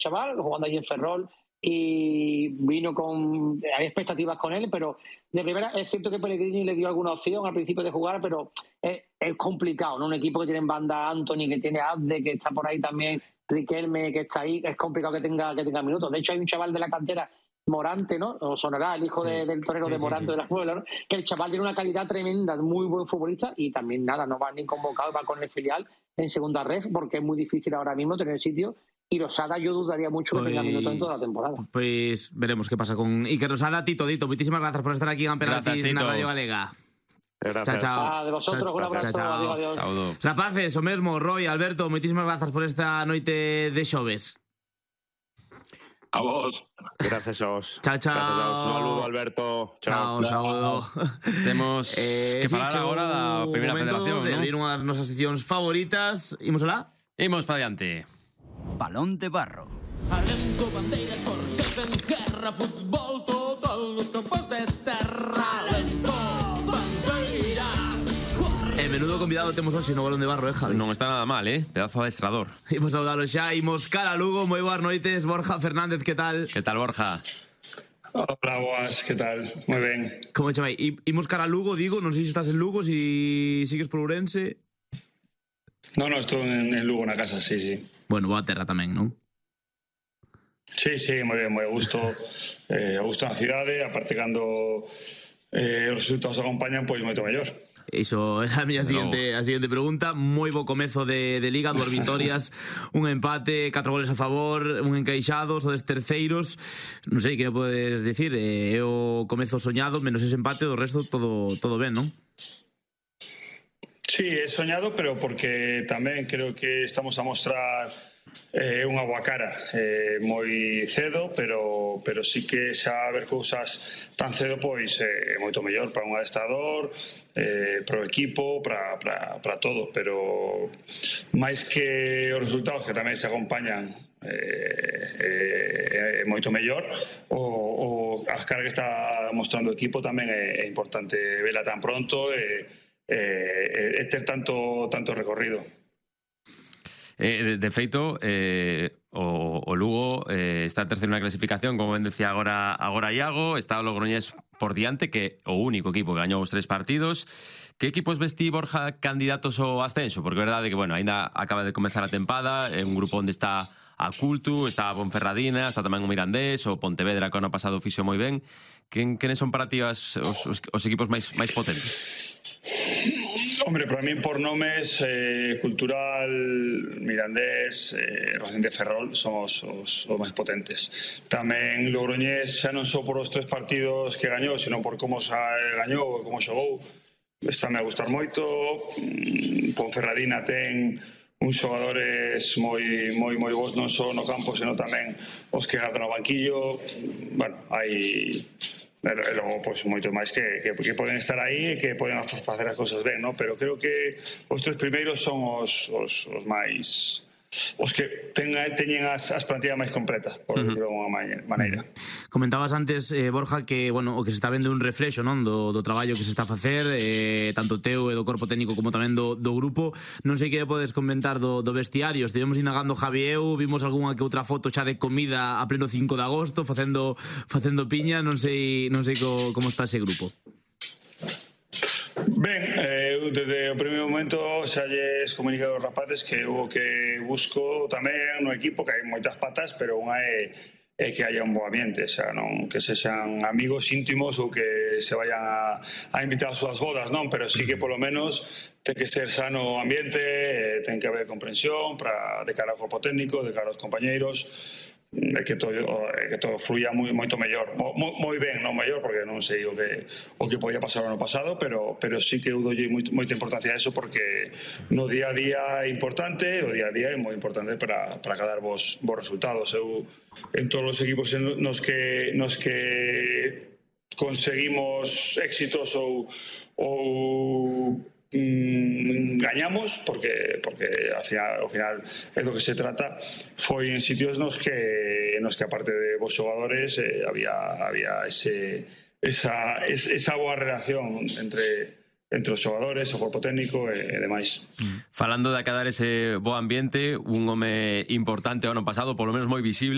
chaval, jugando allí en Ferrol, y vino con... Hay expectativas con él, pero de primera es cierto que Pellegrini le dio alguna opción al principio de jugar, pero es complicado, ¿no? Un equipo que tiene en banda a Antony, que tiene a Abde, que está por ahí también, Riquelme, que está ahí, es complicado que tenga minutos. De hecho, hay un chaval de la cantera, Morante, ¿no? O sonará el hijo del torero de Morante de la Puebla, ¿no? Que el chaval tiene una calidad tremenda, muy buen futbolista, y también nada, no va ni convocado, va con el filial en segunda red, porque es muy difícil ahora mismo tener sitio. Y Losada yo dudaría mucho que tenga minutos en toda la temporada. Pues veremos qué pasa con Iker Losada. Dito, muchísimas gracias por estar aquí en Penaltis en la Radio Galega. Gracias. Chao. De vosotros, un abrazo. Chao. Adiós. Saúdo. Rapaces, o mesmo, Roy, Alberto, moitísimas grazas por esta noite de xoves. A vos. Gracias a vos. Chao. Gracias a vos. Un saludo, Alberto. Chao, saúdo. Temos que falar agora da primeira federación, de non? abrir unha das nosas seccións favoritas. Imos alá? Imos para diante. Balón de barro. Alento, bandeiras, corsés en guerra, fútbol total nos campos de terra. Alento, bandeiras, Menudo convidado temos hoxe no Balón de Barro, Javi? Non está nada mal, pedazo de adestrador. Imos saudalo xa, imos cara a Lugo. Moi boas noites, Borja Fernández, que tal? Que tal, Borja? Hola, boas, que tal? Moi ben. Como che vai? Imos cara a Lugo, digo, non sei se estás en Lugo, si sigues por Ourense. No, estou en Lugo na casa, sí. Bueno, boa terra tamén, non? Sí, moi ben, moi a gusto. A gusto na cidade, aparte cando os resultados acompañan, pois moito mellor. Iso era a miña seguinte pregunta. Moi bo comezo de Liga, 2 vitorias, un empate, 4 goles a favor, un encaixado, sodes terceiros. Non sei que me podes dicir, é o comezo soñado, menos ese empate, do resto todo ben, non? Sí, he soñado, pero porque tamén creo que estamos a mostrar unha boa cara moi cedo, pero sí que xa ver cousas tan cedo pois é moito mellor para un adestrador, para o equipo, para todo, pero máis que os resultados que tamén se acompañan é moito mellor, o as caras que está mostrando o equipo tamén é importante vela tan pronto e ter tanto recorrido. De feito, o Lugo está terceiro na clasificación, como ben decía agora Iago, está o Logroñés por diante, que é o único equipo que gañou os 3 partidos. Que equipos vestí, Borja, candidatos ao ascenso? Porque é verdade que, ainda acaba de comezar a tempada, é un grupo onde está a Cultu, está a Ponferradina, está tamén o Mirandés, o Pontevedra, que o ano pasado fixo moi ben. Quenes son para ti os equipos máis potentes? Hombre, para mí por nomes, Cultural, Mirandés, Racing de Ferrol son os máis potentes. Tamén Logroñés xa non só por os 3 partidos que gañou, sino por como gañou e como xogou. Estáme a gustar moito. Ponferradina ten uns xogadores moi bons, non só no campo, sino tamén os que gadan no banquillo. Hai... E logo, pois, moito máis que poden estar aí e que poden facer as cousas ben, non? Pero creo que os 3 primeiros son os máis... os que teñen as plantillas máis completas, por decirlo de alguma maneira. Comentabas antes, Borja, que o que se está vendo un reflexo, non, do traballo que se está a facer, tanto teu e do corpo técnico como tamén do grupo. Non sei que podes comentar do vestiario. Estivemos indagando Javi e eu, vimos algunha que outra foto xa de comida a pleno 5 de agosto, facendo piña. Non sei como está ese grupo. Ben, desde o primeiro momento xa lles comuniquei aos rapaces que o que busco tamén no equipo, que hai moitas patas, pero unha é que haya un bo ambiente, xa non que sexan amigos íntimos ou que se vayan a invitar ás súas bodas, non, pero sí que polo menos ten que ser sano o ambiente, ten que haber comprensión de cara ao corpo técnico, de cara aos compañeiros, que todo fluya moito mellor, moi ben, non mellor, porque non sei o que podía pasar o ano pasado, pero sí que eu dolle moita importancia a eso, porque no día a día é importante, o día a día é moi importante para cadar vos resultados. Eu en todos os equipos nos que conseguimos éxitos ou gañamos, porque ao final é do que se trata, foi en sitios nos que aparte de vos xogadores había esa boa relación entre os xogadores, o corpo técnico e demais. Falando de acadar ese bo ambiente, un home importante o ano pasado, polo menos moi visible,